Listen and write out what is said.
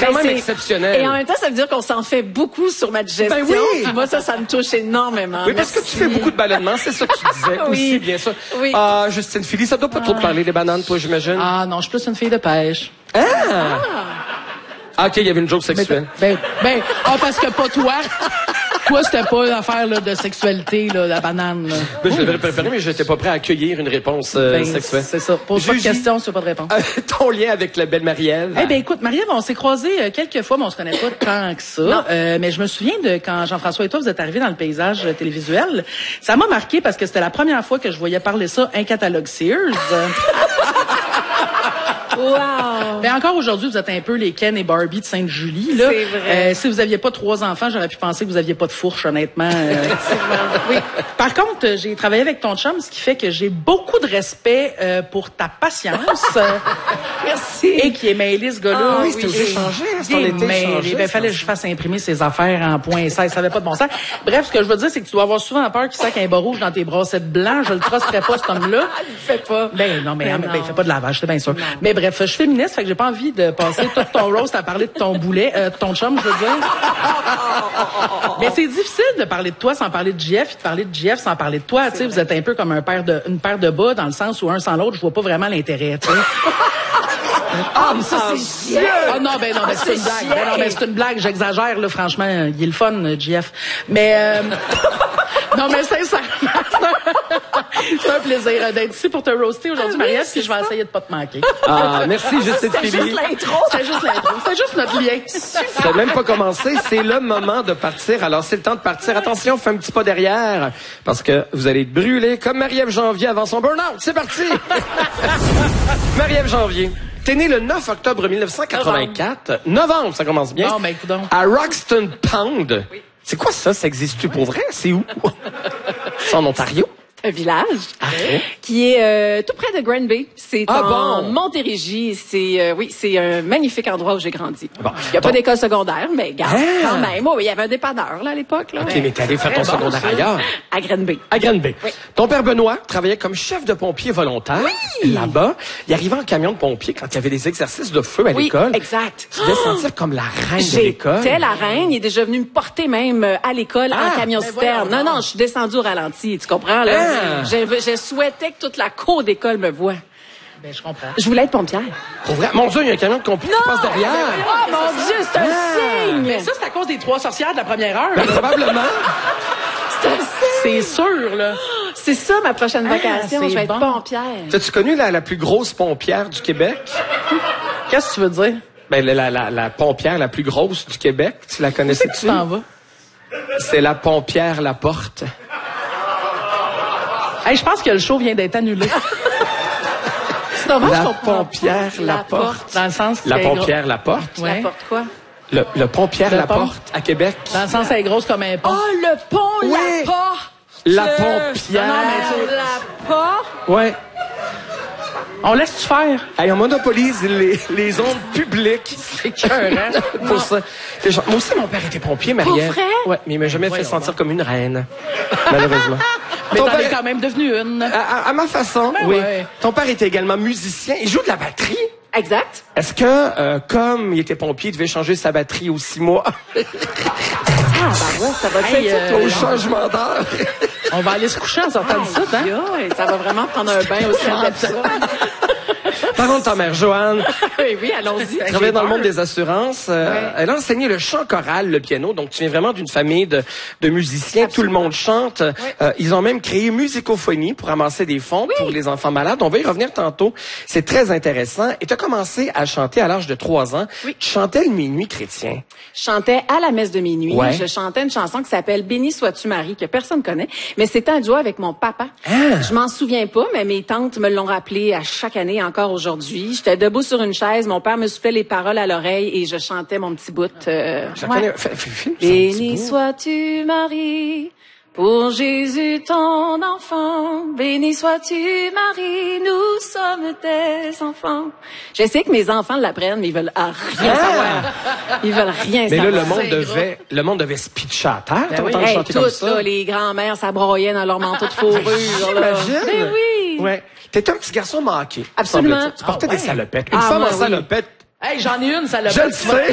quand même exceptionnel. Et en même temps, ça veut dire qu'on s'en fait beaucoup sur ma digestion. Ben oui. Puis moi, ça me touche énormément. Oui, parce que tu fais beaucoup de ballonnements, c'est ça que tu disais aussi, bien sûr. Oui. Ah, Justine Philly, ça doit pas trop te parler des bananes, toi, j'imagine. Ah non, je suis plus une fille de pêche. Ah, OK, il y avait une joke sexuelle. Parce que pas toi. Toi, c'était pas une affaire là, de sexualité, là, la banane. Là. Ben, je l'avais préféré, mais j'étais pas prêt à accueillir une réponse sexuelle. C'est ça. Pose pas de questions, tu n'as pas de réponse. Ton lien avec la belle Marie-Ève? Eh ben écoute, Marie-Ève, on s'est croisés quelques fois, mais on se connaît pas tant que ça. Mais je me souviens de quand Jean-François et toi, vous êtes arrivés dans le paysage télévisuel. Ça m'a marqué parce que c'était la première fois que je voyais parler ça, un catalogue Sears. Wow! Mais encore aujourd'hui, vous êtes un peu les Ken et Barbie de Sainte-Julie, là. C'est vrai. Si vous aviez pas 3 enfants, j'aurais pu penser que vous aviez pas de fourche, honnêtement. Oui. Par contre, j'ai travaillé avec ton chum, ce qui fait que j'ai beaucoup de respect pour ta patience. Merci. Et qui est mêlé, ce gars-là. Ah, oui, c'était échangé, Il est mêlé. Ben, fallait que je fasse imprimer ses affaires en point 16. Ça avait pas de bon sens. Bref, ce que je veux dire, c'est que tu dois avoir souvent peur qu'il sac un bas rouge dans tes bracelets blancs. Je le trusterais pas, cet homme-là. Il le fait pas. Ben, non, mais Ben ben, non. il fait pas de lavage, c'est bien sûr. Mais bref, je suis féministe, fait que j'ai pas envie de passer tout ton roast à parler de ton boulet, de ton chum, je veux dire. Mais c'est difficile de parler de toi sans parler de JF, et de parler de JF sans parler de toi. Tu sais, vous êtes un peu comme une paire de bas, dans le sens où un sans l'autre, je vois pas vraiment l'intérêt, tu sais. Mais ça, c'est bien. Ah non, ben c'est une blague. Ben non, ben c'est une blague, j'exagère, là, franchement. Il est le fun, JF. Mais, non, mais sincèrement, c'est un plaisir d'être ici pour te roaster aujourd'hui, Marie-Ève, puis je vais essayer de pas te manquer. Ah, merci, Justine C'est Philly. juste l'intro. C'est juste l'intro. C'est juste notre lien. Ça n'a même pas commencé, c'est le moment de partir. Alors, c'est le temps de partir. Attention, fais un petit pas derrière, parce que vous allez brûler comme Marie-Ève Janvier avant son burn-out. C'est parti! Marie-Ève Janvier. T'es née le 9 octobre 1984. Novembre, ça commence bien. Non, ben, écoute donc. À Roxton Pound. Oui. C'est quoi ça? Ça existe-tu pour vrai? C'est où? C'est en Ontario? Un village qui est tout près de Granby. C'est en bon. Montérégie. C'est c'est un magnifique endroit où j'ai grandi. Bon. Il n'y a pas d'école secondaire, mais garde, quand même. Oui, il y avait un dépanneur là, à l'époque. Là. OK, mais t'es allé faire ton secondaire ailleurs. À Granby. À Granby. Oui. Ton père Benoît travaillait comme chef de pompier volontaire là-bas. Il arrivait en camion de pompier quand il y avait des exercices de feu à l'école. Oui, exact. Tu devais sentir comme la reine de l'école. J'étais la reine. Il est déjà venu me porter même à l'école en camion citerne. voyons, Non, je suis descendue au ralenti. Tu comprends, là? Je souhaitais que toute la cour d'école me voie. Ben, je comprends. Je voulais être pompière. Pour vrai? Mon Dieu, il y a un camion de pompier qui passe derrière. Oh mon Dieu, c'est un signe! Mais ça, c'est à cause des 3 sorcières de la première heure. Ben, probablement. C'est un signe! C'est sûr, là. C'est ça ma prochaine vacation. c'est Je vais être bon. pompière. T'as-tu connu la plus grosse pompière du Québec? Qu'est-ce que tu veux dire? Ben, la pompière la plus grosse du Québec. Tu la Tu connaissais-tu? t'en vas? C'est la pompière Laporte. Hey, je pense que le show vient d'être annulé. C'est dommage La qu'on comprend pompière Laporte. Dans le sens La qu'elle est pompière Laporte. Ouais. N'importe quoi. Le pompière Le Laporte à Québec. Dans le sens, elle est grosse comme un pont. Oh, le pont, Oui. la porte! La pompière. Non, mais La porte! Ouais. On laisse-tu faire? Hey, on monopolise les ondes publiques. C'est écœurant. Pour ça. Moi aussi, mon père était pompier, Marie-Ève. Pour vrai? Ouais, mais il m'a jamais fait Voyons sentir comme une reine. Malheureusement. Mais Ton t'en es père- quand même devenu une. à ma façon, Ben oui. ouais. Ton père était également musicien. Il joue de la batterie. Exact. Est-ce que, comme il était pompier, il devait changer sa batterie aux 6 mois? Ah, ouais, ça va Hey, être ça, Au changement d'heure. On va aller se coucher en sortant de ça, hein? Aïe, ça va vraiment prendre un bain aussi à ça. Par contre, ta mère, Joanne, Oui, allons-y. elle travaillait dans le monde des assurances. Elle a enseigné le chant choral, le piano. Donc, tu viens vraiment d'une famille de musiciens. Tout le monde chante. Ils ont même créé Musicophonie pour amasser des fonds pour les enfants malades. On va y revenir tantôt. C'est très intéressant. Et tu as commencé à chanter à l'âge de 3 ans. Oui. Tu chantais le minuit chrétien. Je chantais à la messe de minuit. Ouais. Je chantais une chanson qui s'appelle Béni sois-tu Marie, que personne connaît. Mais c'était un duo avec mon papa. Ah. Je m'en souviens pas, mais mes tantes me l'ont rappelé à chaque année, encore aujourd'hui. J'étais debout sur une chaise, mon père me soufflait les paroles à l'oreille et je chantais mon petit bout. Je la connais. Fais un petit Béni bout. sois-tu Marie, pour Jésus ton enfant. Béni sois-tu Marie, nous sommes tes enfants. J'essaie que mes enfants l'apprennent, mais ils veulent rien savoir. Ils veulent rien Mais là, savoir. le monde devait se pitcher à terre. Ben T'as oui. entendu Hey, chanter comme toutes, ça. là, les grands-mères, ça broyait dans leur manteau de fourrure. là. J'imagine. Mais oui. Ouais. T'étais un petit garçon manqué. Absolument. semble-t-il. Tu portais Ah ouais. des salopettes. Une Ah, femme moi, en oui. salopette. Hey, j'en ai une, ça l'a Je le sais.